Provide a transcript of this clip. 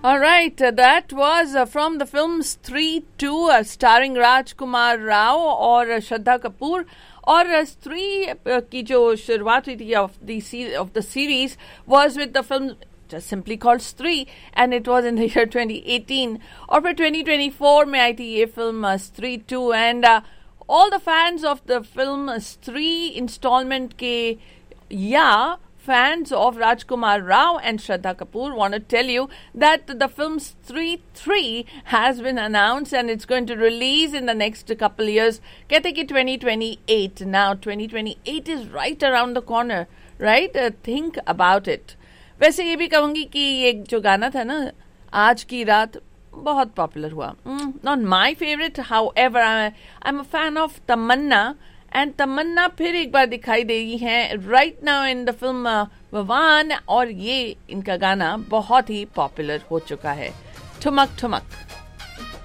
All right, that was from the film Stree 2, starring Rajkumar Rao और Shraddha Kapoor. और स्त्री की जो शुरुआत हुई थी of the series was with the film just simply called Stree, and it was in the year 2018. और फिर 2024 में आई थी ये film Stree 2, and all the fans of the film Stree installment के fans of Rajkumar Rao and Shraddha Kapoor want to tell you that the film Stree 3 has been announced and it's going to release in the next couple years. कहते कि 2028. Now 2028 is right around the corner, right? Think about it. वैसे ये भी कहूँगी कि ये जो गाना था ना, आज की रात, बहुत पॉपुलर हुआ. Not my favorite, however, I'm a fan of Tamanna. And तमन्ना फिर एक बार दिखाई दे रही हैं right now in the film ववान, और ये इनका गाना बहुत ही पॉपुलर हो चुका है. ठुमक ठुमक.